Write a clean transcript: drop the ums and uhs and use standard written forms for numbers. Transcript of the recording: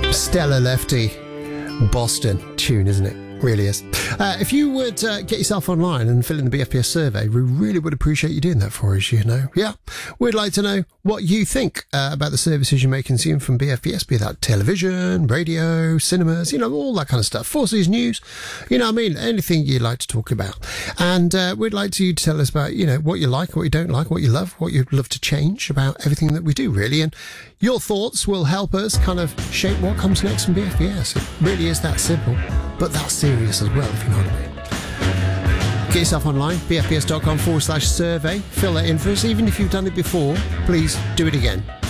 Stella Lefty. Boston tune, isn't it? Really is. If you would get yourself online and fill in the BFPS survey, we really would appreciate you doing that for us, you know. Yeah, we'd like to know what you think about the services you may consume from BFPS, be that television, radio, cinemas, you know, all that kind of stuff. Four Seas News, you know what I mean, anything you'd like to talk about. And we'd like you to tell us about, you know, what you like, what you don't like, what you love, what you'd love to change about everything that we do, really. And your thoughts will help us kind of shape what comes next from BFPS. It really is that simple, but that's serious as well, if you know what I mean. Get yourself online, bfps.com/survey, fill that in for us. Even if you've done it before, please do it again.